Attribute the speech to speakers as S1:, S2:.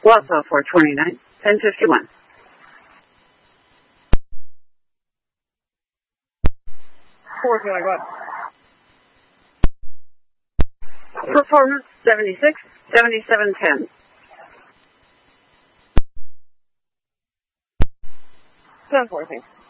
S1: Wausau 429, 1051. Performance 76, 7710.
S2: 10-4, thanks.